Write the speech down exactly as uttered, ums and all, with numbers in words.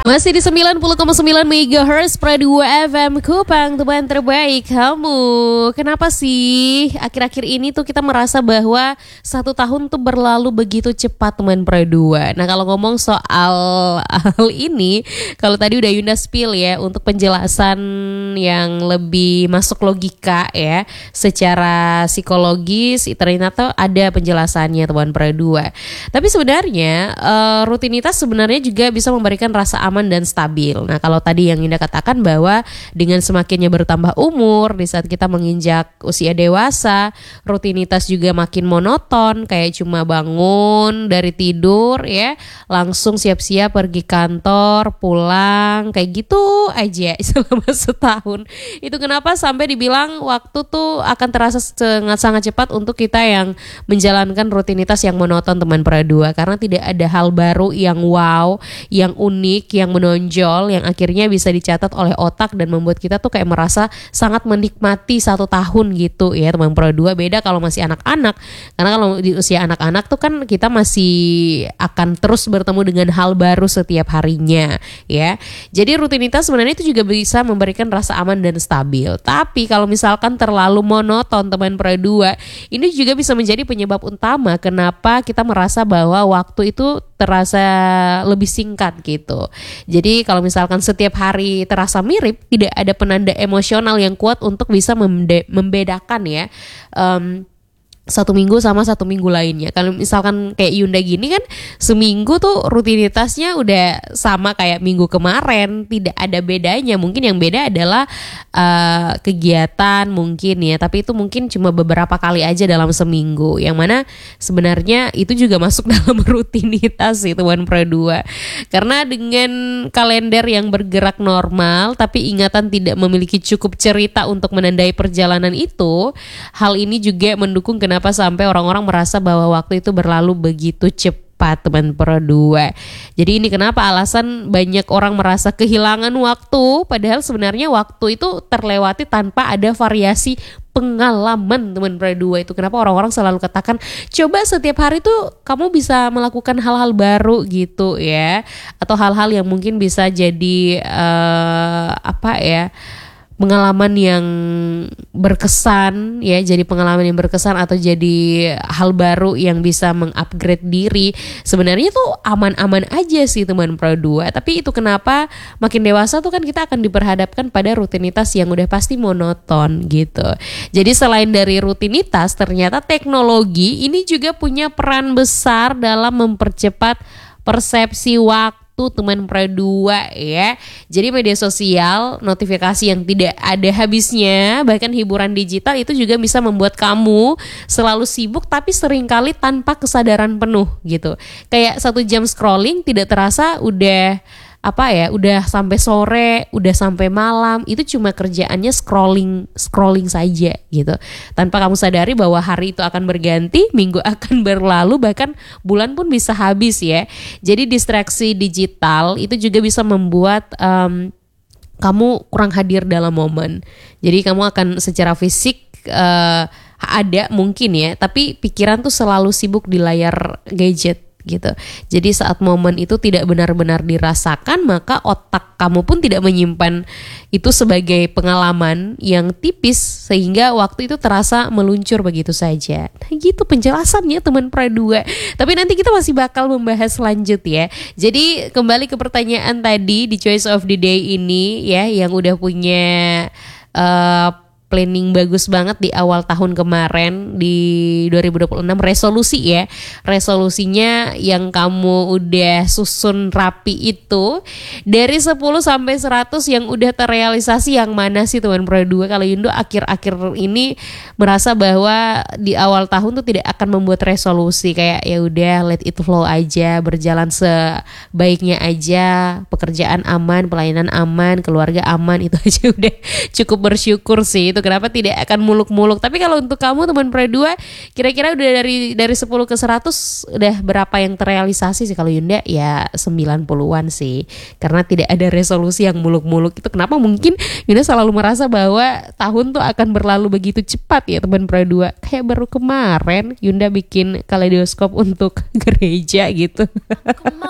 Masih di sembilan puluh koma sembilan megahertz Pro dua F M Kupang, teman terbaik kamu. Kenapa sih akhir-akhir ini tuh kita merasa bahwa satu tahun tuh berlalu begitu cepat, teman Pro dua. Nah, kalau ngomong soal hal ini, kalau tadi udah Yunda spill ya untuk penjelasan yang lebih masuk logika ya, secara psikologis ternyata ada penjelasannya, teman Pro dua. Tapi sebenarnya uh, rutinitas sebenarnya juga bisa memberikan rasa aman dan stabil. Nah, kalau tadi yang Indah katakan bahwa dengan semakinnya bertambah umur, di saat kita menginjak usia dewasa, rutinitas juga makin monoton, kayak cuma bangun dari tidur ya, langsung siap-siap pergi kantor, pulang, kayak gitu aja selama setahun. Itu kenapa sampai dibilang waktu tuh akan terasa sangat-sangat cepat untuk kita yang menjalankan rutinitas yang monoton, teman Pro dua, karena tidak ada hal baru yang wow, yang unik, yang menonjol, yang akhirnya bisa dicatat oleh otak dan membuat kita tuh kayak merasa sangat menikmati satu tahun gitu ya, teman Pro dua. Beda kalau masih anak-anak, karena kalau di usia anak-anak tuh kan kita masih akan terus bertemu dengan hal baru setiap harinya ya. Jadi rutinitas sebenarnya itu juga bisa memberikan rasa aman dan stabil. Tapi kalau misalkan terlalu monoton, teman Pro dua, ini juga bisa menjadi penyebab utama kenapa kita merasa bahwa waktu itu terasa lebih singkat gitu. Jadi kalau misalkan setiap hari terasa mirip, tidak ada penanda emosional yang kuat untuk bisa membe- membedakan ya um, satu minggu sama satu minggu lainnya. Kalau misalkan kayak Yunda gini kan, seminggu tuh rutinitasnya udah sama kayak minggu kemarin, tidak ada bedanya. Mungkin yang beda adalah uh, kegiatan mungkin ya, tapi itu mungkin cuma beberapa kali aja dalam seminggu, yang mana sebenarnya itu juga masuk dalam rutinitas sih, teman Pro dua. Karena dengan kalender yang bergerak normal, tapi ingatan tidak memiliki cukup cerita untuk menandai perjalanan itu, hal ini juga mendukung kenapa Kenapa sampai orang-orang merasa bahwa waktu itu berlalu begitu cepat, teman Pro dua. Jadi ini kenapa alasan banyak orang merasa kehilangan waktu, padahal sebenarnya waktu itu terlewati tanpa ada variasi pengalaman, teman Pro dua. Itu kenapa orang-orang selalu katakan coba setiap hari tuh kamu bisa melakukan hal-hal baru gitu ya, atau hal-hal yang mungkin bisa jadi uh, apa ya, pengalaman yang berkesan ya, jadi pengalaman yang berkesan atau jadi hal baru yang bisa mengupgrade diri. Sebenarnya tuh aman-aman aja sih, teman Pro dua. Tapi itu kenapa makin dewasa tuh kan kita akan diperhadapkan pada rutinitas yang udah pasti monoton gitu. Jadi selain dari rutinitas, ternyata teknologi ini juga punya peran besar dalam mempercepat persepsi waktu, teman Pro dua ya. Jadi media sosial, notifikasi yang tidak ada habisnya, bahkan hiburan digital itu juga bisa membuat kamu selalu sibuk tapi seringkali tanpa kesadaran penuh gitu. Kayak satu jam scrolling tidak terasa udah apa ya, udah sampai sore, udah sampai malam, itu cuma kerjaannya scrolling scrolling saja gitu, tanpa kamu sadari bahwa hari itu akan berganti, minggu akan berlalu, bahkan bulan pun bisa habis ya. Jadi distraksi digital itu juga bisa membuat um, kamu kurang hadir dalam momen. Jadi kamu akan secara fisik uh, ada mungkin ya, tapi pikiran tuh selalu sibuk di layar gadget gitu. Jadi saat momen itu tidak benar-benar dirasakan, maka otak kamu pun tidak menyimpan itu sebagai pengalaman yang tipis, sehingga waktu itu terasa meluncur begitu saja. Nah gitu penjelasannya, teman Pro dua. Tapi nanti kita masih bakal membahas lanjut ya. Jadi kembali ke pertanyaan tadi di Choice of the Day ini ya, yang udah punya uh, planning bagus banget di awal tahun kemarin di dua ribu dua puluh enam, resolusi ya. Resolusinya yang kamu udah susun rapi itu, dari sepuluh sampai seratus yang udah terrealisasi yang mana sih, teman Pro dua? Kalau Yundo akhir-akhir ini merasa bahwa di awal tahun tuh tidak akan membuat resolusi, kayak ya udah let it flow aja, berjalan sebaiknya aja, pekerjaan aman, pelayanan aman, keluarga aman, itu aja udah cukup bersyukur sih. Itu kenapa tidak akan muluk-muluk. Tapi kalau untuk kamu, teman Pro dua, kira-kira udah dari dari sepuluh ke seratus udah berapa yang terrealisasi sih? Kalau Yunda ya sembilan puluhan sih, karena tidak ada resolusi yang muluk-muluk. Itu kenapa mungkin Yunda selalu merasa bahwa tahun tuh akan berlalu begitu cepat ya, teman Pro dua. Kayak baru kemarin Yunda bikin kaleidoskop untuk gereja gitu.